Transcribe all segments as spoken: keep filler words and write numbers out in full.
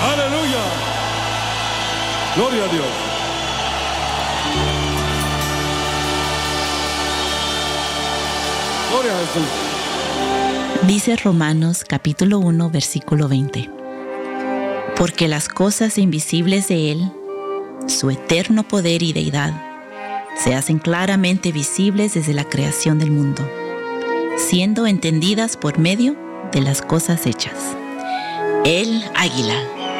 Aleluya. Gloria a Dios. Gloria a Jesús. Dice Romanos capítulo uno, versículo veinte. Porque las cosas invisibles de Él, su eterno poder y deidad, se hacen claramente visibles desde la creación del mundo, siendo entendidas por medio de las cosas hechas. El águila.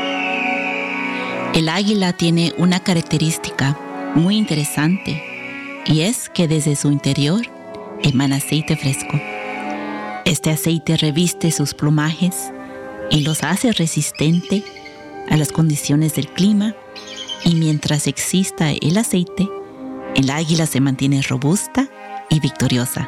El águila tiene una característica muy interesante, y es que desde su interior emana aceite fresco. Este aceite reviste sus plumajes y los hace resistente a las condiciones del clima, y mientras exista el aceite, el águila se mantiene robusta y victoriosa.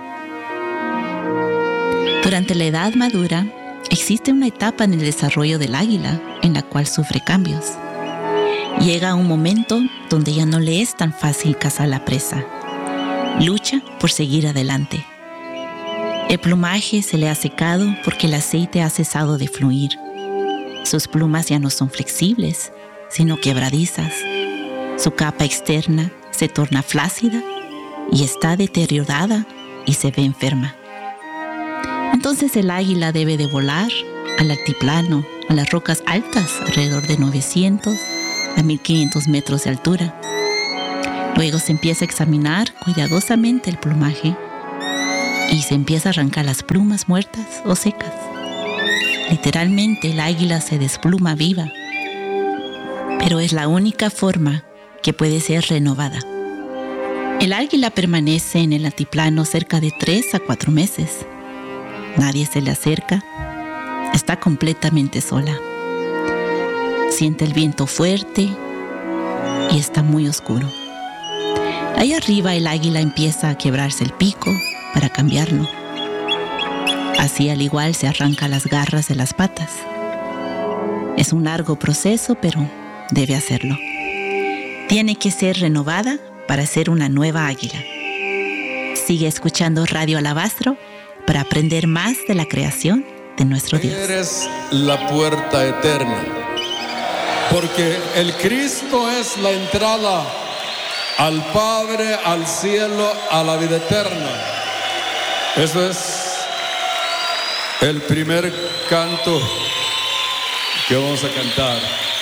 Durante la edad madura, existe una etapa en el desarrollo del águila en la cual sufre cambios. Llega un momento donde ya no le es tan fácil cazar la presa. Lucha por seguir adelante. El plumaje se le ha secado porque el aceite ha cesado de fluir. Sus plumas ya no son flexibles, sino quebradizas. Su capa externa se torna flácida y está deteriorada y se ve enferma. Entonces el águila debe de volar al altiplano, a las rocas altas, alrededor de novecientos a mil quinientos metros de altura. Luego se empieza a examinar cuidadosamente el plumaje y se empieza a arrancar las plumas muertas o secas. Literalmente el águila se despluma viva, pero es la única forma que puede ser renovada. El águila permanece en el altiplano cerca de tres a cuatro meses. Nadie se le acerca. Está completamente sola. Siente el viento fuerte y está muy oscuro. Ahí arriba el águila empieza a quebrarse el pico para cambiarlo. Así al igual se arranca las garras de las patas. Es un largo proceso, pero debe hacerlo. Tiene que ser renovada para ser una nueva águila. Sigue escuchando Radio Alabastro para aprender más de la creación de nuestro Dios. Eres la puerta eterna, porque el Cristo es la entrada al Padre, al cielo, a la vida eterna. Eso es el primer canto que vamos a cantar.